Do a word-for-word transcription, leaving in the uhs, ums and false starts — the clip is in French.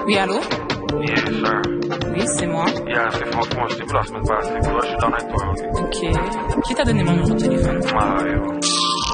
Oui, allô? Yes, sir. Oui, c'est moi. Yeah, c'est franchement, je t'ai vu la semaine passée. Là, je suis dans avec toi, ok? Ok. Qui t'a donné mon numéro de téléphone? Mario.